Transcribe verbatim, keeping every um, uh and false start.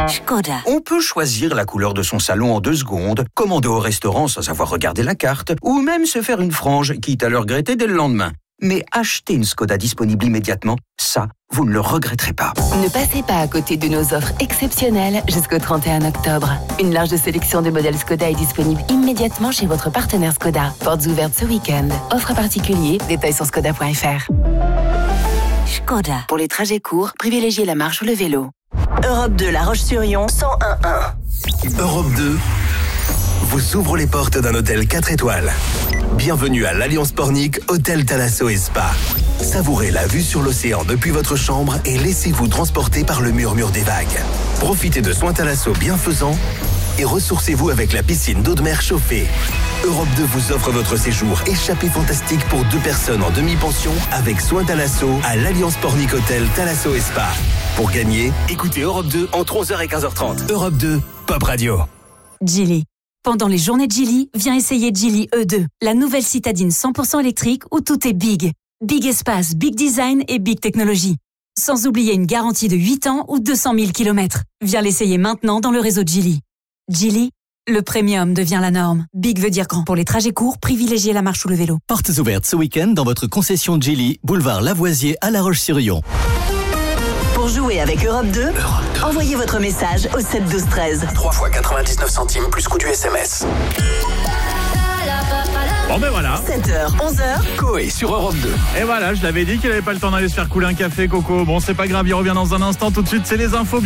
Škoda. On peut choisir la couleur de son salon en deux secondes, commander au restaurant sans avoir regardé la carte, ou même se faire une frange, quitte à le regretter dès le lendemain. Mais acheter une Škoda disponible immédiatement, ça, vous ne le regretterez pas. Ne passez pas à côté de nos offres exceptionnelles jusqu'au trente et un octobre. Une large sélection de modèles Škoda est disponible immédiatement chez votre partenaire Škoda. Portes ouvertes ce week-end. Offre à particulier, détails sur škoda point f r. Škoda. Pour les trajets courts, privilégiez la marche ou le vélo. Europe deux, La Roche-sur-Yon, cent un virgule un. Europe deux vous ouvre les portes d'un hôtel quatre étoiles. Bienvenue à l'Alliance Pornic, Hôtel Thalasso et Spa. Savourez la vue sur l'océan depuis votre chambre et laissez-vous transporter par le murmure des vagues. Profitez de soins Thalasso bienfaisants et ressourcez-vous avec la piscine d'eau de mer chauffée. Europe deux vous offre votre séjour échappée fantastique pour deux personnes en demi-pension avec soins Thalasso à l'Alliance Pornic Hôtel Thalasso et Spa. Pour gagner, écoutez Europe deux entre onze heures et quinze heures trente. Europe deux, Pop Radio. Geely. Pendant les journées de Geely, viens essayer Geely E deux, la nouvelle citadine cent pour cent électrique où tout est big. Big espace, big design et big technologie. Sans oublier une garantie de huit ans ou deux cent mille kilomètres. Viens l'essayer maintenant dans le réseau Geely. Geely, le premium devient la norme. Big veut dire grand. Pour les trajets courts, privilégiez la marche ou le vélo. Portes ouvertes ce week-end dans votre concession Geely, boulevard Lavoisier à La Roche-sur-Yon. Pour jouer avec Europe deux, Europe deux. Envoyez votre message au sept douze treize. trois fois quatre-vingt-dix-neuf centimes plus coût du S M S. Bon ben voilà. sept heures, onze heures. Coé sur Europe deux. Et voilà, je l'avais dit qu'il avait pas le temps d'aller se faire couler un café, Coco. Bon, c'est pas grave, il revient dans un instant. Tout de suite, c'est les infos.